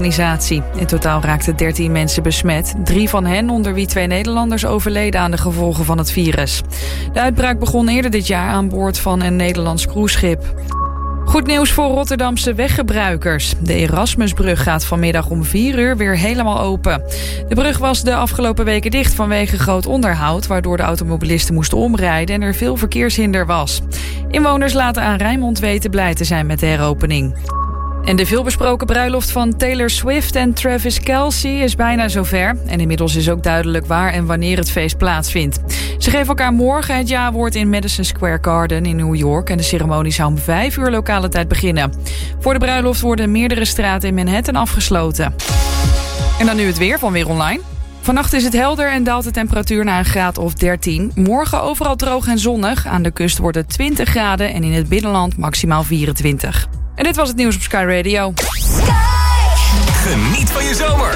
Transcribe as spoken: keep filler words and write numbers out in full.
organisatie. In totaal raakten dertien mensen besmet. Drie van hen, onder wie twee Nederlanders, overleden aan de gevolgen van het virus. De uitbraak begon eerder dit jaar aan boord van een Nederlands cruiseschip. Goed nieuws voor Rotterdamse weggebruikers. De Erasmusbrug gaat vanmiddag om vier uur weer helemaal open. De brug was de afgelopen weken dicht vanwege groot onderhoud, waardoor de automobilisten moesten omrijden en er veel verkeershinder was. Inwoners laten aan Rijnmond weten blij te zijn met de heropening. En de veelbesproken bruiloft van Taylor Swift en Travis Kelce is bijna zover. En inmiddels is ook duidelijk waar en wanneer het feest plaatsvindt. Ze geven elkaar morgen het ja-woord in Madison Square Garden in New York. En de ceremonie zou om vijf uur lokale tijd beginnen. Voor de bruiloft worden meerdere straten in Manhattan afgesloten. En dan nu het weer van Weer Online. Vannacht is het helder en daalt de temperatuur naar een graad of dertien. Morgen overal droog en zonnig. Aan de kust wordt het twintig graden en in het binnenland maximaal vierentwintig. En dit was het nieuws op Sky Radio. Geniet van je zomer